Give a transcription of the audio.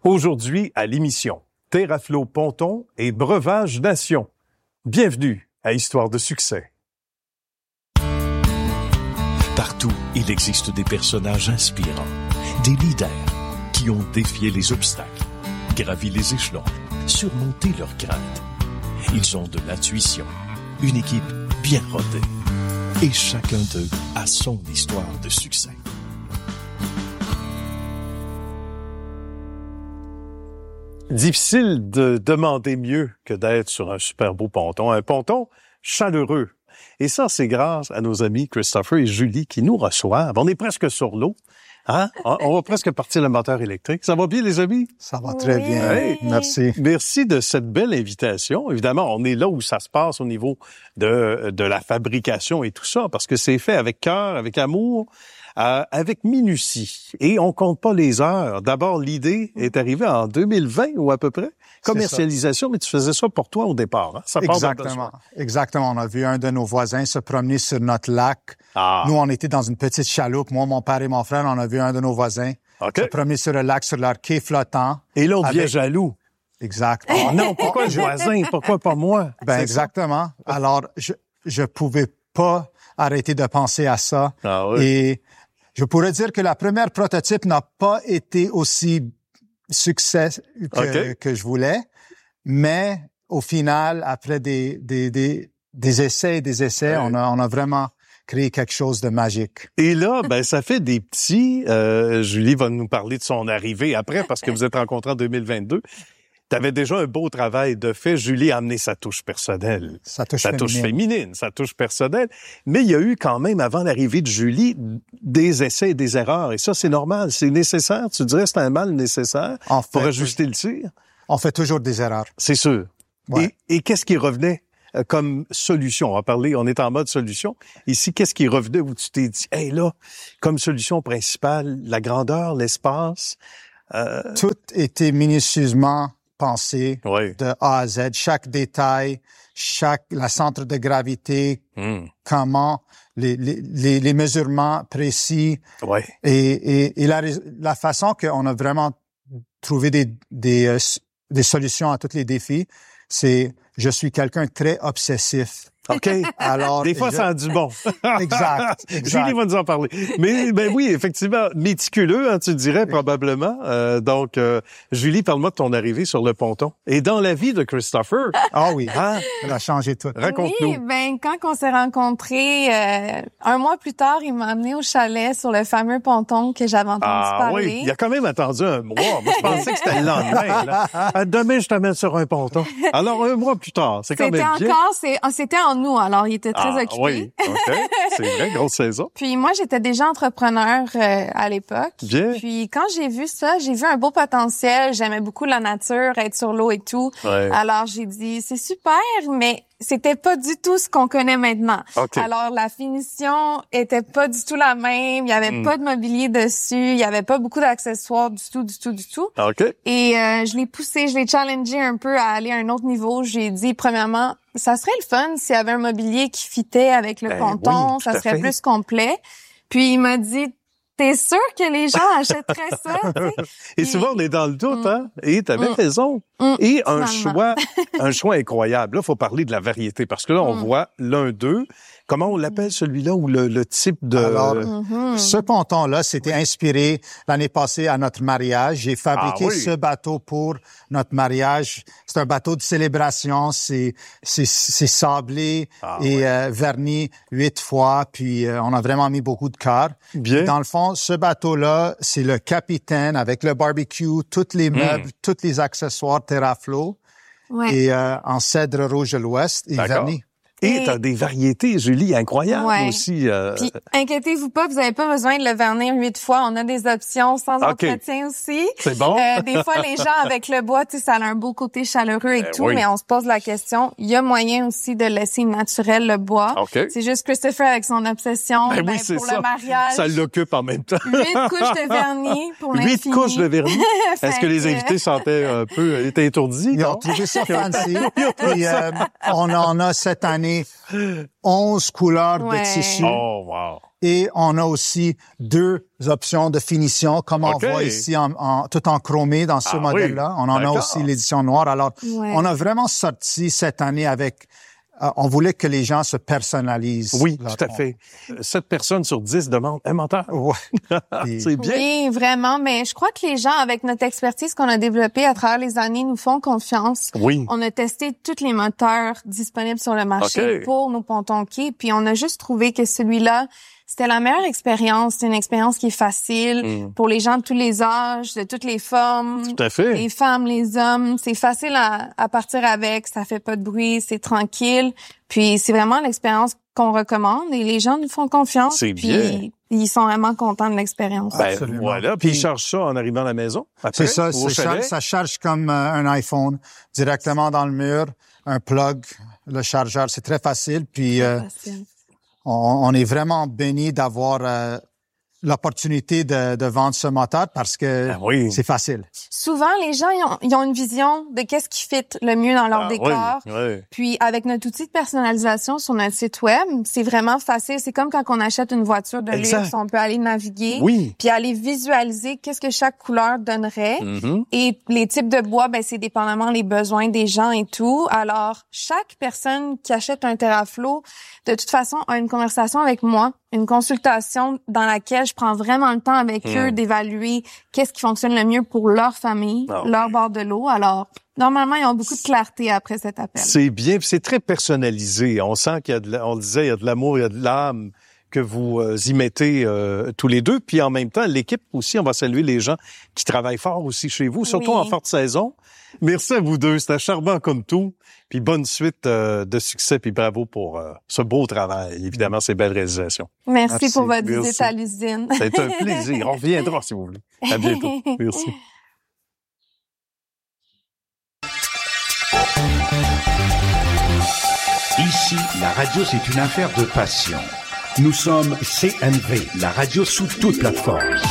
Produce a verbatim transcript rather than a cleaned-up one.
Aujourd'hui, à l'émission, Terraflo Ponton et Breuvage Nation. Bienvenue à Histoire de succès. Partout, il existe des personnages inspirants, des leaders qui ont défié les obstacles, gravi les échelons, surmonté leurs craintes. Ils ont de l'intuition, une équipe bien rodée. Et chacun d'eux a son histoire de succès. Difficile de demander mieux que d'être sur un super beau ponton, un ponton chaleureux. Et ça, c'est grâce à nos amis Christopher et Julie qui nous reçoivent. On est presque sur l'eau. Hein? On va presque partir le moteur électrique. Ça va bien, les amis? Ça va très oui. bien. Hey. Merci. Merci de cette belle invitation. Évidemment, on est là où ça se passe au niveau de, de la fabrication et tout ça, parce que c'est fait avec cœur, avec amour, euh, avec minutie. Et on compte pas les heures. D'abord, l'idée est arrivée en deux mille vingt ou à peu près. Commercialisation, mais tu faisais ça pour toi au départ. Hein? Ça part Exactement. Exactement. On a vu un de nos voisins se promener sur notre lac. Ah. Nous, on était dans une petite chaloupe. Moi, mon père et mon frère, on a vu un de nos voisins okay. se promener sur le lac, sur leur quai flottant. Et là, on devient avec... jaloux. Exact. Oh non, pourquoi le voisin? Pourquoi pas moi? Ben, exactement. Ça. Alors, je, je pouvais pas arrêter de penser à ça. Ah oui. Et je pourrais dire que la première prototype n'a pas été aussi succès que, okay. que je voulais, mais au final, après des, des, des, des essais et des essais, ouais. on a, on a vraiment créé quelque chose de magique. Et là, ben, ça fait des petits, euh, Julie va nous parler de son arrivée après parce que vous êtes rencontrés en deux mille vingt-deux. Tu avais déjà un beau travail de fait. Julie a amené sa touche personnelle. Sa touche sa féminine. touche féminine, sa touche personnelle. Mais il y a eu quand même, avant l'arrivée de Julie, des essais et des erreurs. Et ça, c'est normal. C'est nécessaire. Tu dirais que c'est un mal nécessaire en fait, pour ajuster le tir. On fait toujours des erreurs. C'est sûr. Ouais. Et, et qu'est-ce qui revenait comme solution? On va parler, on est en mode solution. Ici, qu'est-ce qui revenait où tu t'es dit, hey là, comme solution principale, la grandeur, l'espace? Euh... Tout était minutieusement pensé oui. de A à Z, chaque détail, chaque la centre de gravité, mm. comment les, les les mesurements précis oui. et et, et la la façon qu'on a vraiment trouvé des des euh, des solutions à tous les défis, c'est je suis quelqu'un de très obsessif. OK. Alors, des fois, je... ça a du bon. exact, exact. Julie va nous en parler. Mais ben oui, effectivement, méticuleux, hein, tu dirais probablement. Euh, donc, euh, Julie, parle-moi de ton arrivée sur le ponton. Et dans la vie de Christopher. Ah oui, hein? Elle a changé tout. Raconte-nous. Oui, ben quand on s'est rencontrés, euh, un mois plus tard, il m'a amené au chalet sur le fameux ponton que j'avais entendu ah, parler. Oui, il a quand même attendu un mois. Moi, je pensais que c'était le lendemain. Là. Demain, je t'amène sur un ponton. Alors, un mois plus tard, c'est quand même bien. C'était encore, c'est, c'était en nous, alors il était très ah, occupé. Oui, OK. C'est vrai, grosse saison. Puis moi, j'étais déjà entrepreneur euh, à l'époque. Bien. Puis quand j'ai vu ça, j'ai vu un beau potentiel. J'aimais beaucoup la nature, être sur l'eau et tout. Ouais. Alors j'ai dit, c'est super, mais c'était pas du tout ce qu'on connaît maintenant. Okay. Alors la finition était pas du tout la même. Il y avait mm. pas de mobilier dessus. Il y avait pas beaucoup d'accessoires du tout, du tout, du tout. OK. Et euh, je l'ai poussé, je l'ai challengé un peu à aller à un autre niveau. J'ai dit, premièrement, ça serait le fun s'il y avait un mobilier qui fitait avec le ben ponton. Oui, ça serait fait. plus complet. Puis il m'a dit, t'es sûr que les gens achèteraient ça? T'sais? Et souvent, on est dans le doute, mm. hein? Et t'avais mm. raison. Mm. Et un choix, un choix incroyable. Là, il faut parler de la variété parce que là, on mm. voit l'un d'eux. Comment on l'appelle celui-là ou le, le type de... Alors, mm-hmm. ce ponton-là, c'était inspiré l'année passée à notre mariage. J'ai fabriqué ah, oui. ce bateau pour notre mariage. C'est un bateau de célébration. C'est c'est, c'est sablé ah, et oui. euh, verni huit fois. Puis euh, on a vraiment mis beaucoup de cœur. Bien. Dans le fond, ce bateau-là, c'est le capitaine avec le barbecue, tous les meubles, mm. tous les accessoires Terraflo ouais. et euh, en cèdre rouge de l'Ouest et D'accord. verni. Et t'as des variétés, Julie, incroyables ouais. aussi. Euh... Puis, inquiétez-vous pas, vous n'avez pas besoin de le vernir huit fois. On a des options sans okay. entretien aussi. C'est bon. Euh, des fois, les gens avec le bois, tu sais, ça a un beau côté chaleureux et ben tout, oui. mais on se pose la question, il y a moyen aussi de laisser naturel le bois. Okay. C'est juste Christopher avec son obsession ben ben, oui, c'est pour ça. le mariage. Ça l'occupe en même temps. Huit couches de vernis pour l'infini. Huit couches de vernis. Est-ce que les invités sentaient un peu, étaient étourdis? Ils ont trouvé ça fancy. Puis, euh, on en a cette année onze couleurs ouais. de tissu. Oh, wow. Et on a aussi deux options de finition, comme on okay. voit ici, en, en, tout en chromé dans ce ah, modèle-là. Oui. On en D'accord. a aussi l'édition noire. Alors, ouais. on a vraiment sorti cette année avec... Euh, on voulait que les gens se personnalisent. Oui, tout à fait. Sept personnes sur dix demandent un menteur. Ouais. C'est bien. Oui, vraiment. Mais je crois que les gens, avec notre expertise qu'on a développée à travers les années, nous font confiance. Oui. On a testé tous les moteurs disponibles sur le marché okay. pour nos pontons quais. Puis on a juste trouvé que celui-là, c'était la meilleure expérience. C'est une expérience qui est facile mm. pour les gens de tous les âges, de toutes les formes. Tout à fait. Les femmes, les hommes. C'est facile à, à partir avec. Ça fait pas de bruit. C'est tranquille. Puis c'est vraiment l'expérience qu'on recommande et les gens nous font confiance. C'est puis bien. Ils sont vraiment contents de l'expérience. Ben, Absolument. Voilà. Puis, puis ils chargent ça en arrivant à la maison. Après, c'est ça. Ça charge, ça charge comme euh, un iPhone directement dans le mur. Un plug, le chargeur. C'est très facile. Puis euh, facile. On, on est vraiment bénis d'avoir euh, l'opportunité de, de vendre ce moteur parce que ah oui. c'est facile. Souvent, les gens ils ont, ils ont une vision de qu'est-ce qui fit le mieux dans leur ah décor. Oui, oui. Puis avec notre outil de personnalisation sur notre site web, c'est vraiment facile. C'est comme quand on achète une voiture de exact. luxe, on peut aller naviguer, oui. puis aller visualiser qu'est-ce que chaque couleur donnerait. Mm-hmm. Et les types de bois, ben c'est dépendamment les besoins des gens et tout. Alors chaque personne qui achète un Terraflo, de toute façon, a une conversation avec moi, une consultation dans laquelle je prends vraiment le temps avec mmh. eux d'évaluer qu'est-ce qui fonctionne le mieux pour leur famille, oh. leur bord de l'eau. Alors, normalement, ils ont beaucoup de clarté après cet appel. C'est bien, c'est très personnalisé. On sent qu'il y a de, on le disait, il y a de l'amour, il y a de l'âme que vous euh, y mettez euh, tous les deux. Puis en même temps, l'équipe aussi, on va saluer les gens qui travaillent fort aussi chez vous, surtout oui. en forte saison. Merci à vous deux, c'était charmant comme tout. Puis bonne suite euh, de succès, puis bravo pour euh, ce beau travail, évidemment, ces belles réalisations. Merci, Merci. pour votre Merci. visite à l'usine. C'est un plaisir. On reviendra si vous voulez. À bientôt. Merci. Ici, la radio, c'est une affaire de passion. Nous sommes C N V, la radio sous toute plateforme.